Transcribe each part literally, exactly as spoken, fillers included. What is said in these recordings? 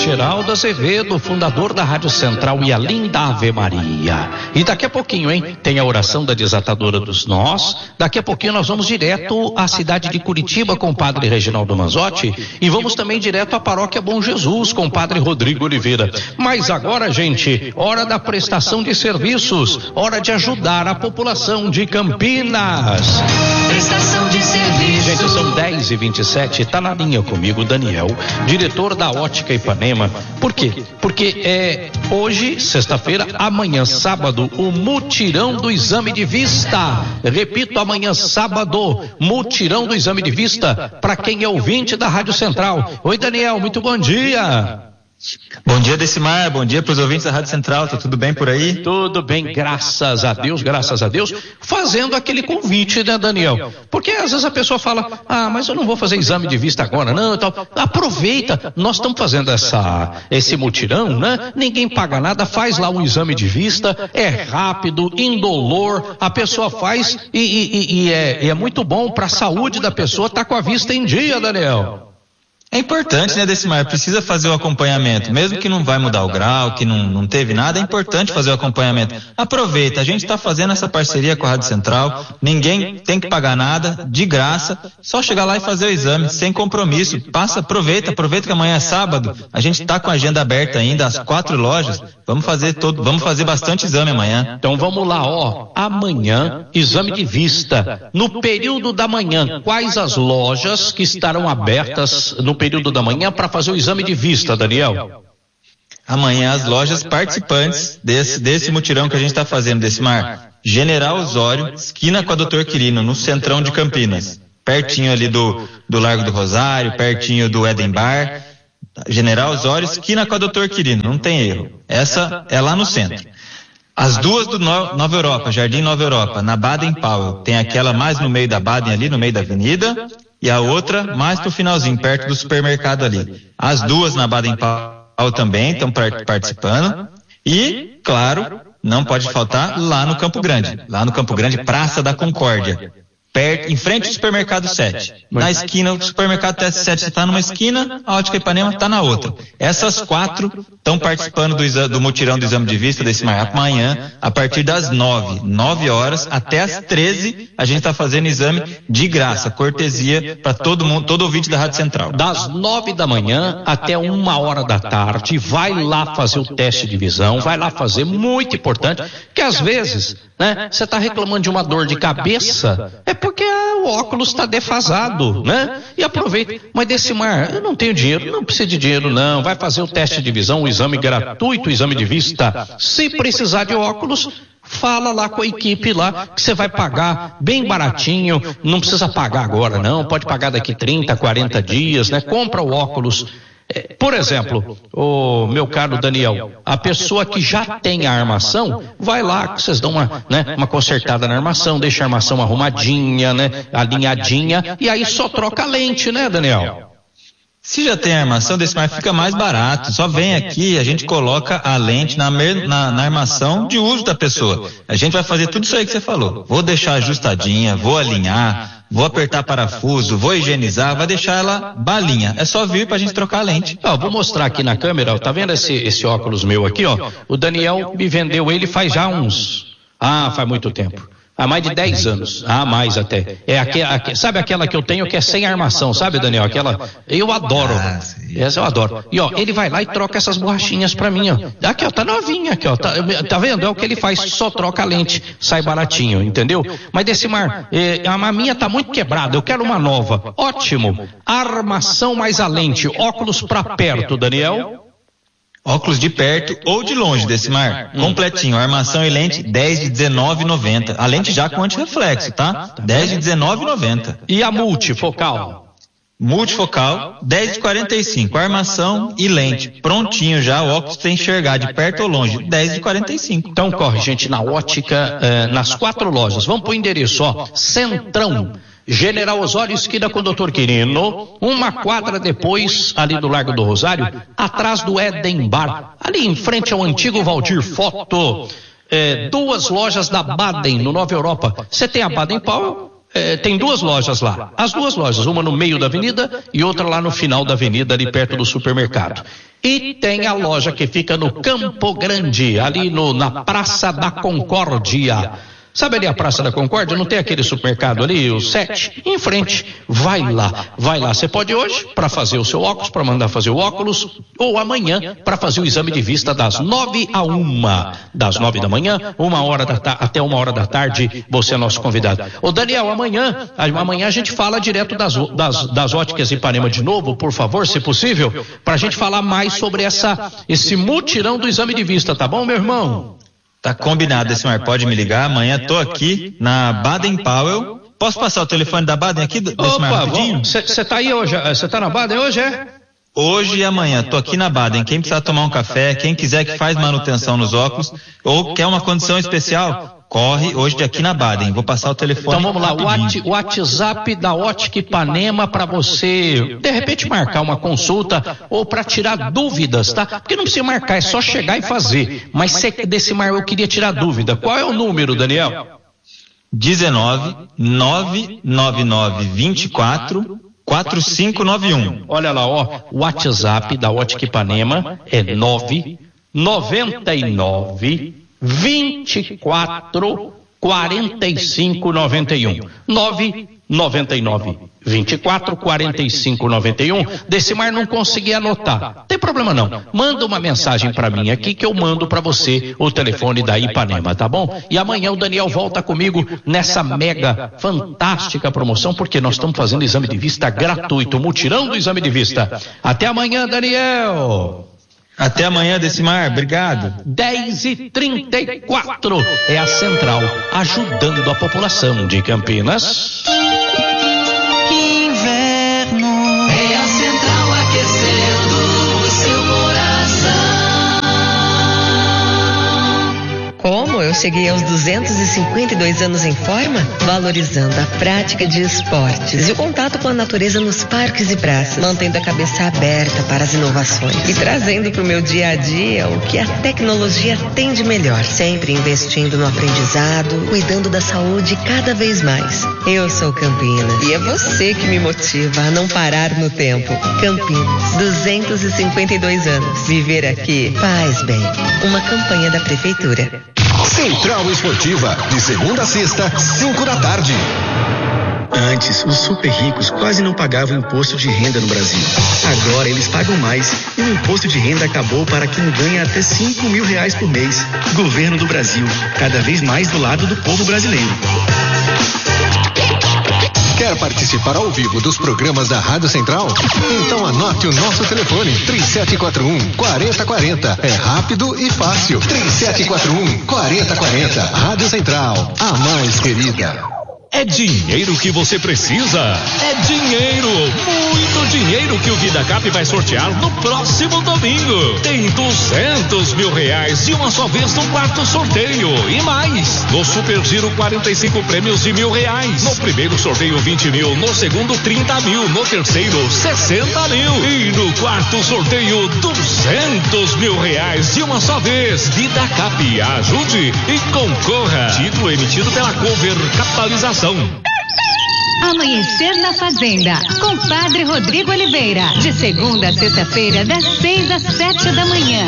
Geraldo Azevedo, fundador da Rádio Central e a linda Ave Maria. E daqui a pouquinho, hein, tem a oração da desatadora dos nós. Daqui a pouquinho nós vamos direto à cidade de Curitiba com o padre Reginaldo Manzotti e vamos também direto à paróquia Bom Jesus com o padre Rodrigo Oliveira. Mas agora, gente, hora da prestação de serviços, hora de ajudar a população de Campinas. Prestação de serviços. Gente, são dez e vinte e sete, tá na linha comigo, Daniel, diretor da Ótica Ipanema. Por quê? Porque é hoje, sexta-feira, amanhã, sábado, o mutirão do exame de vista. Repito, amanhã, sábado, mutirão do exame de vista para quem é ouvinte da Rádio Central. Oi, Daniel, muito bom dia. Bom dia, Decimar, bom dia para os ouvintes da Rádio Central, tá tudo bem por aí? Tudo bem, graças a Deus, graças a Deus, fazendo aquele convite, né, Daniel? Porque às vezes a pessoa fala, ah, mas eu não vou fazer exame de vista agora, não, e tal. Aproveita, nós estamos fazendo essa, esse mutirão, né? Ninguém paga nada, faz lá um exame de vista, é rápido, indolor, a pessoa faz e, e, e, é, e é muito bom para a saúde da pessoa estar tá com a vista em dia, Daniel. É importante, né, Decimar? Precisa fazer o acompanhamento. Mesmo que não vai mudar o grau, que não, não teve nada, é importante fazer o acompanhamento. Aproveita, a gente está fazendo essa parceria com a Rádio Central, ninguém tem que pagar nada, de graça, só chegar lá e fazer o exame, sem compromisso. Passa, aproveita, aproveita que amanhã é sábado, a gente está com a agenda aberta ainda, as quatro lojas, vamos fazer todo, vamos fazer bastante exame amanhã. Então vamos lá, ó, amanhã, exame de vista. No período da manhã, quais as lojas que estarão abertas no período da manhã para fazer o exame de vista, Daniel? Amanhã as lojas participantes desse, desse mutirão que a gente está fazendo, Decimar. General Osório, esquina com a doutor Quirino, no centrão de Campinas. Pertinho ali do, do Largo do Rosário, pertinho do Eden Bar. General Osório, esquina com a doutor Quirino, não tem erro. Essa é lá no centro. As duas do no, Nova Europa, Jardim Nova Europa, na Baden Powell. Tem aquela mais no meio da Baden ali, no meio da avenida. E a outra mais pro finalzinho, perto do supermercado ali. As duas na Baden Powell também estão participando. E, claro, não pode faltar lá no Campo Grande. Lá no Campo Grande, Praça da Concórdia. Perto, em frente ao supermercado sete. Na esquina, o supermercado T S sete está numa esquina, a Ótica Ipanema está na outra. Essas quatro estão participando do, exame, do mutirão do exame de vista desse amanhã, a partir das nove, nove horas até as treze, a gente está fazendo exame de graça, cortesia para todo mundo, todo ouvinte da Rádio Central. Das nove da manhã até uma hora da tarde, vai lá fazer o teste de visão, vai lá fazer, muito importante, que às vezes, né, você está reclamando de uma dor de cabeça, é porque o óculos está defasado, né? E aproveita. Mas Decimar, eu não tenho dinheiro, não precisa de dinheiro não, vai fazer o teste de visão, o exame gratuito, o exame de vista. Se precisar de óculos, fala lá com a equipe lá, que você vai pagar bem baratinho, não precisa pagar agora não, pode pagar daqui trinta, quarenta dias, né? Compra o óculos. Por exemplo, o meu caro Daniel, a pessoa que já tem a armação, vai lá, vocês dão uma, né, uma consertada na armação, deixa a armação arrumadinha, né, alinhadinha, e aí só troca a lente, né, Daniel? Se já tem a armação, desse mais fica mais barato. Só vem aqui, a gente coloca a lente na, na, na armação de uso da pessoa. A gente vai fazer tudo isso aí que você falou. Vou deixar ajustadinha, vou alinhar, vou apertar parafuso, vou higienizar, vai deixar ela balinha. É só vir pra gente trocar a lente. Ó, vou mostrar aqui na câmera, ó, tá vendo esse, esse óculos meu aqui, ó? O Daniel me vendeu ele faz já uns... Ah, faz muito tempo. Há mais de dez anos, há mais até. É aqui, aqui, sabe aquela que eu tenho que é sem armação, sabe, Daniel? Aquela, eu adoro. Essa eu adoro. E ó, ele vai lá e troca essas borrachinhas pra mim, ó. Aqui, ó, tá novinha aqui, ó. Tá, tá vendo? É o que ele faz, só troca a lente, sai baratinho, entendeu? Mas Decimar, eh, a minha tá muito quebrada, eu quero uma nova. Ótimo. Armação mais a lente, óculos pra perto, Daniel. Óculos de perto ou de longe, Decimar. Completinho, armação e lente, dez de dezenove e noventa. A lente já com antirreflexo, tá? dez de dezenove e noventa. E a multifocal? Multifocal, dez de quarenta e cinco. Armação e lente. Prontinho já, o óculos pra enxergar de perto ou longe, dez de quarenta e cinco. Então corre, gente, na ótica, eh, nas quatro lojas. Vamos pro endereço, ó. Centrão. General Osório, esquina com o doutor Quirino, uma quadra depois, ali do Largo do Rosário, atrás do Eden Bar, ali em frente ao antigo Valdir Foto, é, duas lojas da Baden, no Nova Europa. Você tem a Baden Powell, É, tem duas lojas lá, as duas lojas, uma no meio da avenida e outra lá no final da avenida, ali perto do supermercado. E tem a loja que fica no Campo Grande, ali no, na Praça da Concórdia. Sabe ali a Praça da Concórdia? Não tem aquele supermercado ali, o sete? Em frente. Vai lá, vai lá. Você pode hoje para fazer o seu óculos, para mandar fazer o óculos, ou amanhã para fazer o exame de vista das nove a uma. Das nove da manhã, uma hora da ta- até uma hora da tarde, você é nosso convidado. Ô Daniel, amanhã, amanhã a gente fala direto das, das, das óticas Ipanema de novo, por favor, se possível, para a gente falar mais sobre essa, esse mutirão do exame de vista, tá bom, meu irmão? Tá combinado, Decimar, pode me ligar, amanhã tô aqui na Baden Powell. Posso passar o telefone da Baden aqui, Decimar, rapidinho? Você tá aí hoje, você tá na Baden hoje, é? Hoje e amanhã, tô aqui na Baden, quem precisar tomar um café, quem quiser que faz manutenção nos óculos, ou quer uma condição especial, corre hoje aqui na Baden, vou passar o telefone. Então vamos lá, o WhatsApp da Ótica Ipanema para você, de repente, marcar uma consulta ou para tirar dúvidas, tá? Porque não precisa marcar, é só chegar e fazer. Mas se desse mar eu queria tirar dúvida. Qual é o número, Daniel? dezenove, nove nove nove, vinte e quatro, quatro cinco nove um. Olha lá, ó, o WhatsApp da Ótica Ipanema é nove nove nove vinte e quatro, quarenta e cinco, noventa e um. nove nove nove vinte e quatro, quarenta e cinco, noventa e um. Decimar não consegui anotar. Tem problema não. Manda uma mensagem para mim aqui que eu mando para você o telefone da Ipanema, tá bom? E amanhã o Daniel volta comigo nessa mega fantástica promoção, porque nós estamos fazendo exame de vista gratuito, mutirão do exame de vista. Até amanhã, Daniel. Até amanhã, Decimar, obrigado. dez e trinta e quatro é a Central ajudando a população de Campinas. Inverno é a Central aquecendo o seu coração. Como eu cheguei aos duzentos e cinquenta e dois anos em forma? Valorizando a prática de esportes e o contato com a natureza nos parques e praças, mantendo a cabeça aberta para as inovações e trazendo para o meu dia a dia o que a tecnologia tem de melhor, sempre investindo no aprendizado, cuidando da saúde cada vez mais. Eu sou Campinas e é você que me motiva a não parar no tempo. Campinas, duzentos e cinquenta e dois anos. Viver aqui faz bem. Uma campanha da Prefeitura. Central Esportiva, de segunda a sexta, cinco da tarde. Antes, os super ricos quase não pagavam imposto de renda no Brasil. Agora eles pagam mais e o imposto de renda acabou para quem ganha até cinco mil reais por mês. Governo do Brasil, cada vez mais do lado do povo brasileiro. Quer participar ao vivo dos programas da Rádio Central? Então anote o nosso telefone, três sete quatro um, quatro zero quatro zero. É rápido e fácil. três sete quatro um, quatro zero quatro zero. Rádio Central, a mais querida. É dinheiro que você precisa? É dinheiro, muito dinheiro que o VidaCap vai sortear no próximo domingo. Tem duzentos mil reais de uma só vez no quarto sorteio e mais. No Super Giro, quarenta e cinco prêmios de mil reais. No primeiro sorteio, vinte mil. No segundo, trinta mil. No terceiro, sessenta mil. E no quarto sorteio, duzentos mil reais de uma só vez. VidaCap, ajude e concorra. Título emitido pela Cover Capitalização. Amanhecer na Fazenda, com Padre Rodrigo Oliveira, de segunda a sexta-feira, das seis às sete da manhã.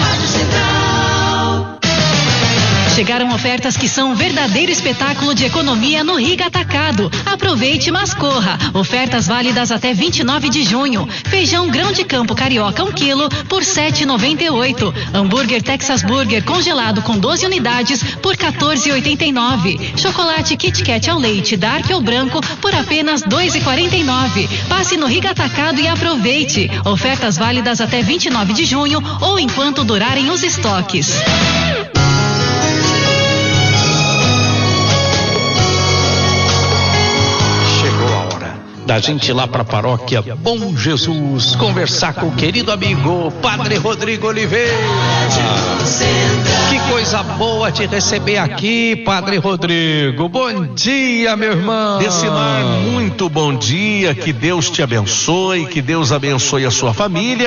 Chegaram ofertas que são um verdadeiro espetáculo de economia no Riga Atacado. Aproveite, mas corra. Ofertas válidas até vinte e nove de junho. Feijão grão de campo carioca um quilo por sete reais e noventa e oito centavos. Hambúrguer Texas Burger congelado com doze unidades por quatorze reais e oitenta e nove centavos. Chocolate Kit Kat ao leite Dark ou branco por apenas dois reais e quarenta e nove centavos. Passe no Riga Atacado e aproveite. Ofertas válidas até vinte e nove de junho ou enquanto durarem os estoques. Da gente ir lá para a paróquia Bom Jesus, conversar com o querido amigo Padre Rodrigo Oliveira. Que coisa boa te receber aqui, Padre Rodrigo. Bom dia, meu irmão. Decimar, muito bom dia, que Deus te abençoe, que Deus abençoe a sua família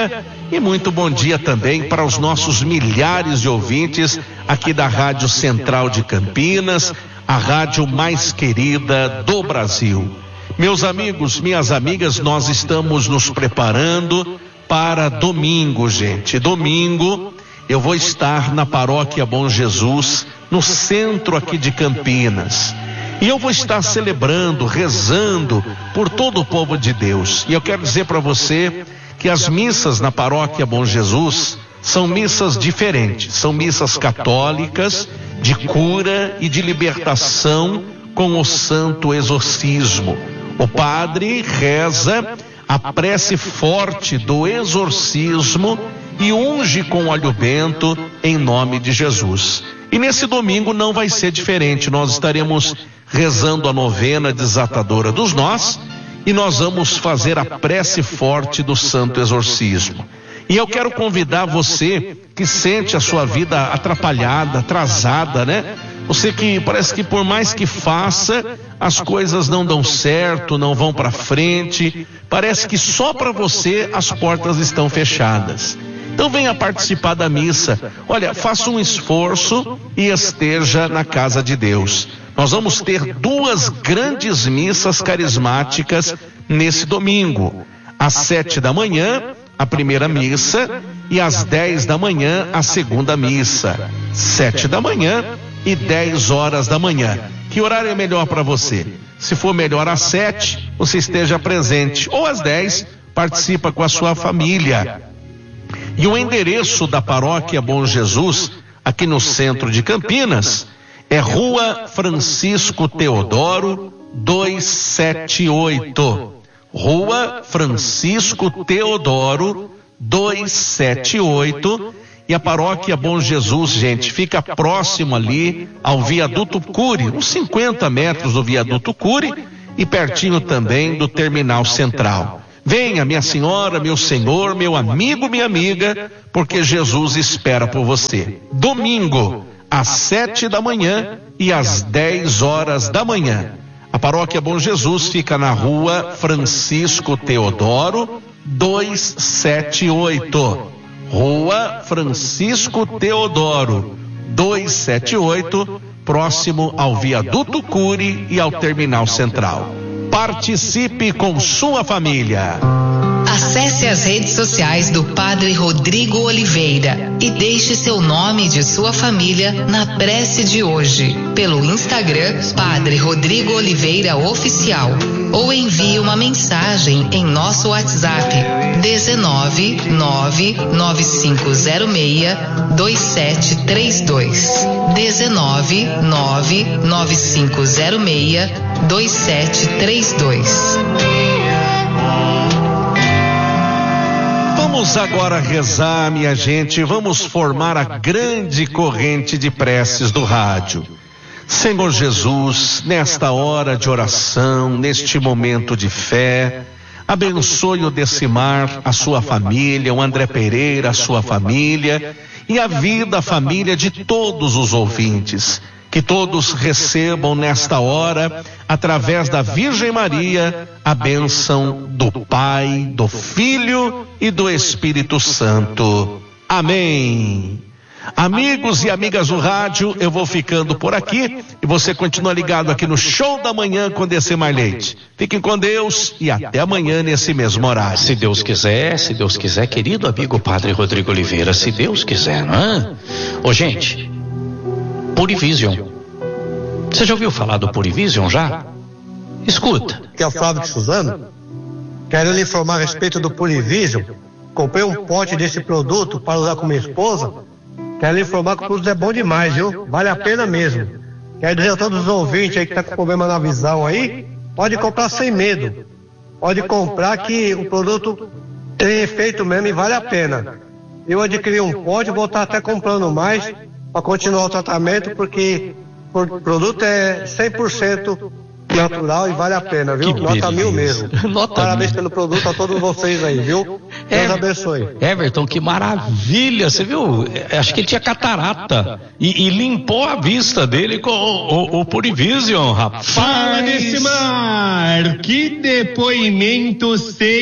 E muito bom dia também para os nossos milhares de ouvintes aqui da Rádio Central de Campinas, a rádio mais querida do Brasil. Meus amigos, minhas amigas, nós estamos nos preparando para domingo, gente. Domingo eu vou estar na Paróquia Bom Jesus, no centro aqui de Campinas. E eu vou estar celebrando, rezando por todo o povo de Deus. E eu quero dizer para você que as missas na Paróquia Bom Jesus são missas diferentes. São missas católicas, de cura e de libertação com o santo exorcismo. O padre reza a prece forte do exorcismo e unge com óleo bento em nome de Jesus. E nesse domingo não vai ser diferente. Nós estaremos rezando a novena desatadora dos nós e nós vamos fazer a prece forte do santo exorcismo. E eu quero convidar você que sente a sua vida atrapalhada, atrasada, né? Você que parece que por mais que faça, as coisas não dão certo, não vão para frente. Parece que só para você as portas estão fechadas. Então venha participar da missa. Olha, faça um esforço e esteja na casa de Deus. Nós vamos ter duas grandes missas carismáticas nesse domingo. Às sete da manhã, a primeira missa, e às dez da manhã, a segunda missa. Sete da manhã e dez horas da manhã. Que horário é melhor para você? Se for melhor às sete, você esteja presente. Ou às dez, participa com a sua família. E o endereço da Paróquia Bom Jesus, aqui no centro de Campinas, é Rua Francisco Teodoro, duzentos e setenta e oito. Rua Francisco Teodoro, duzentos e setenta e oito. E a Paróquia Bom Jesus, gente, fica próximo ali ao Viaduto Cury, uns cinquenta metros do Viaduto Cury e pertinho também do Terminal Central. Venha, minha senhora, meu senhor, meu amigo, minha amiga, porque Jesus espera por você. Domingo, às sete da manhã e às dez horas da manhã. A Paróquia Bom Jesus fica na Rua Francisco Teodoro, duzentos e setenta e oito. Rua Francisco Teodoro, duzentos e setenta e oito, próximo ao Viaduto Cury e ao Terminal Central. Participe com sua família. Acesse as redes sociais do Padre Rodrigo Oliveira e deixe seu nome e de sua família na prece de hoje pelo Instagram Padre Rodrigo Oliveira Oficial ou envie uma mensagem em nosso WhatsApp dezenove, nove nove cinco zero seis, dois sete três dois dezenove, nove nove cinco zero seis, dois sete três dois. Vamos agora rezar, minha gente, vamos formar a grande corrente de preces do rádio. Senhor Jesus, nesta hora de oração, neste momento de fé, abençoe o Decimar, a sua família, o André Pereira, a sua família e a vida, a família de todos os ouvintes. Que todos recebam nesta hora, através da Virgem Maria, a bênção do Pai, do Filho e do Espírito Santo. Amém. Amigos e amigas do rádio, eu vou ficando por aqui e você continua ligado aqui no Show da Manhã com Decimar Leite. Fiquem com Deus e até amanhã nesse mesmo horário. Se Deus quiser, se Deus quiser, querido amigo Padre Rodrigo Oliveira, se Deus quiser, não é? Ô, gente, Purivision. Você já ouviu falar do Purivision já? Escuta. Que é o Flávio de Suzano. Quero lhe informar a respeito do Purivision. Comprei um pote desse produto para usar com minha esposa. Quero lhe informar que o produto é bom demais, viu? Vale a pena mesmo. Quero dizer a todos os ouvintes aí que tá com problema na visão aí, pode comprar sem medo. Pode comprar que o produto tem efeito mesmo e vale a pena. Eu adquiri um pote, vou estar até comprando mais para continuar o tratamento, porque o produto é cem por cento natural e vale a pena, viu? Que Nota beleza. mil mesmo. Nota Parabéns mil. pelo produto a todos vocês aí, viu? Deus É. abençoe. Everton, que maravilha, você viu? É, acho que ele tinha catarata e, e limpou a vista dele com o, o, o Purivision, rapaz. Fala desse mar! Que depoimento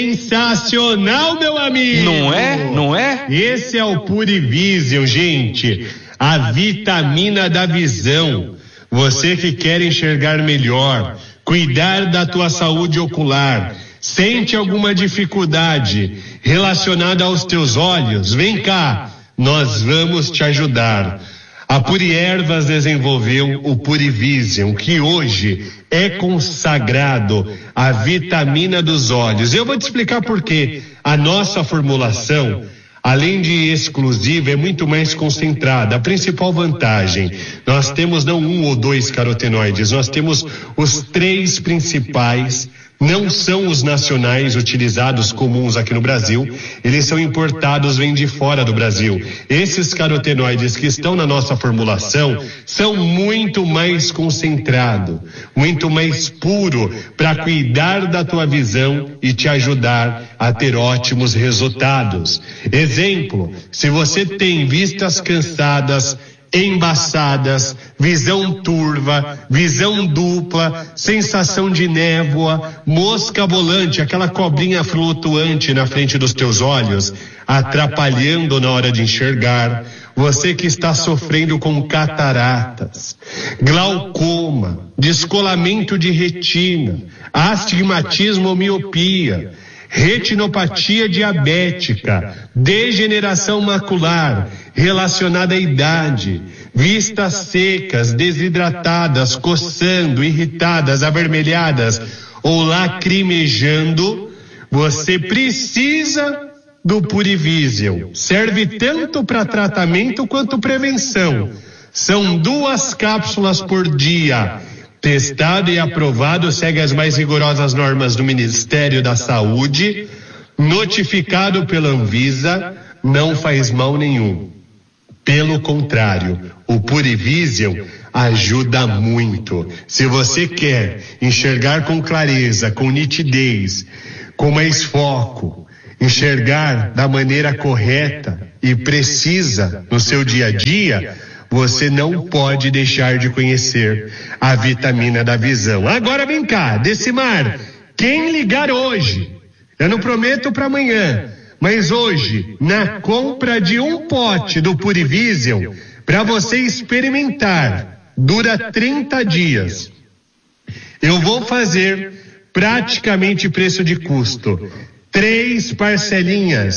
sensacional, meu amigo! Não é? Não é? Esse é o Purivision, gente. A vitamina da visão. Você que quer enxergar melhor, cuidar da tua saúde ocular, sente alguma dificuldade relacionada aos teus olhos? Vem cá, nós vamos te ajudar. A Puriervas desenvolveu o Purivision, que hoje é consagrado à vitamina dos olhos. Eu vou te explicar por quê. A nossa formulação, além de exclusiva, é muito mais concentrada. A principal vantagem, nós temos não um ou dois carotenoides, nós temos os três principais. Não são os nacionais utilizados comuns aqui no Brasil, eles são importados, vêm de fora do Brasil. Esses carotenoides que estão na nossa formulação são muito mais concentrados, muito mais puro para cuidar da tua visão e te ajudar a ter ótimos resultados. Exemplo, se você tem vistas cansadas, embaçadas, visão turva, visão dupla, sensação de névoa, mosca volante, aquela cobrinha flutuante na frente dos teus olhos, atrapalhando na hora de enxergar, você que está sofrendo com cataratas, glaucoma, descolamento de retina, astigmatismo ou miopia, retinopatia diabética, degeneração macular relacionada à idade, vistas secas, desidratadas, coçando, irritadas, avermelhadas ou lacrimejando, você precisa do Purivision. Serve tanto para tratamento quanto prevenção. São duas cápsulas por dia. Testado e aprovado, segue as mais rigorosas normas do Ministério da Saúde, notificado pela Anvisa, não faz mal nenhum. Pelo contrário, o Purivision ajuda muito. Se você quer enxergar com clareza, com nitidez, com mais foco, enxergar da maneira correta e precisa no seu dia a dia, você não pode deixar de conhecer a vitamina da visão. Agora vem cá, Decimar, quem ligar hoje, eu não prometo para amanhã, mas hoje, na compra de um pote do Purivision, para você experimentar, dura trinta dias. Eu vou fazer praticamente preço de custo. Três parcelinhas